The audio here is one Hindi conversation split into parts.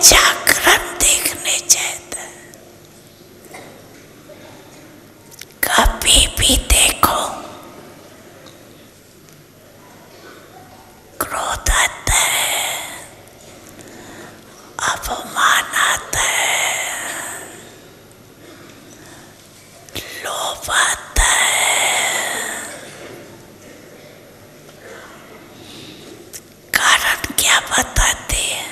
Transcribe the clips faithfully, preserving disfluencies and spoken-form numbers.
जागरण देखने चाहता है। कभी भी देखो क्रोध आता है, अपमान आता है, लोभ आता है। कारण क्या बताते हैं?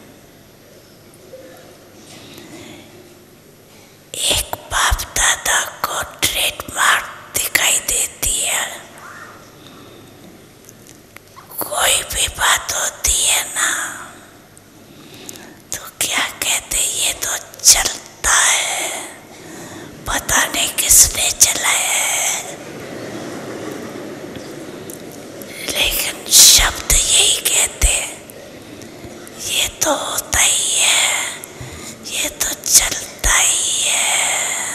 एक बाप दादा को ट्रेडमार्क दिखाई देती है, कोई भी बात होती है ना तो क्या कहते, ये तो चलता है, पता नहीं किसने चलाया है, लेकिन शब्द यही कहते, ये तो होता ही है, ये तो चलता ही है,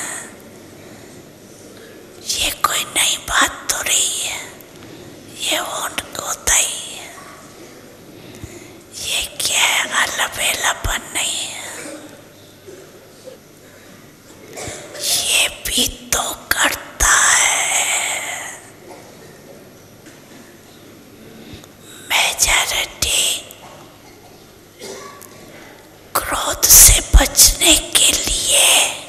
ये कोई नई बात तो नहीं है, ये होता ही है, ये क्या है, अलबेलापन नहीं है, ये भी तो करता है। मेजॉरिटी क्रोध से बचने के लिए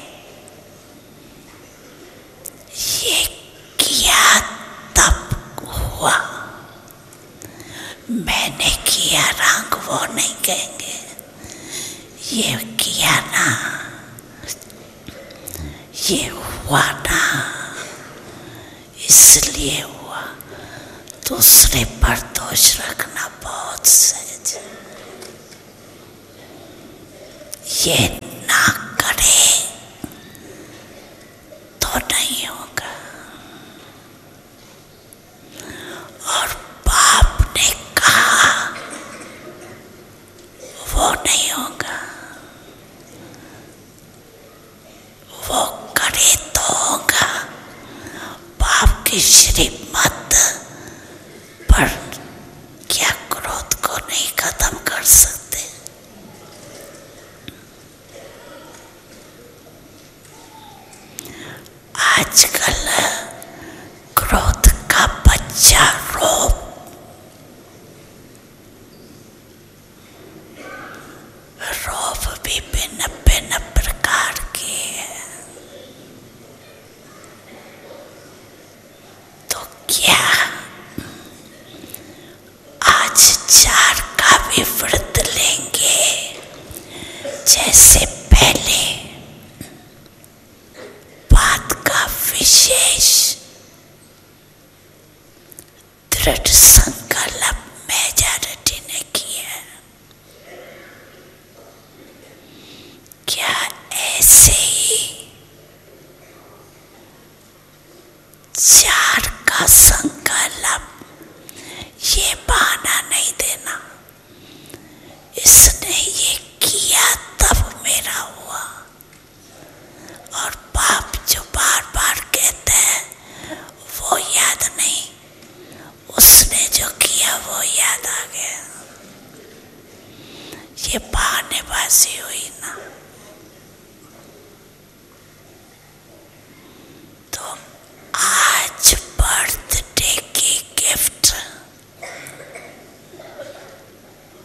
ये किया तब हुआ, मैंने किया रंग वो नहीं कहेंगे, ये किया ना, ये हुआ ना, इसलिए हुआ। दूसरे पर दोष रखना बहुत सहज है, ये ना करे तो नहीं होगा। और बाप ने कहा वो नहीं होगा, वो करे तो होगा। बाप की श्रीमत पर क्या क्रोध को नहीं खत्म कर सकते? आजकल क्रोध का बच्चा रोब रोब भी भिन्न भिन्न प्रकार के है। तो क्या आज चार का भी व्रत लेंगे जैसे पहले? बात का विशेष दृढ़ संकल्प मेजॉरिटी ने किया। क्या ऐसे ही चार का संकल्प, ये बहाना नहीं देना, इसने ये किया तब मेरा हुआ। और बाप जो बार बार कहते हैं वो याद नहीं, उसने जो किया वो याद आ गया। ये बहानेबाजी हुई ना।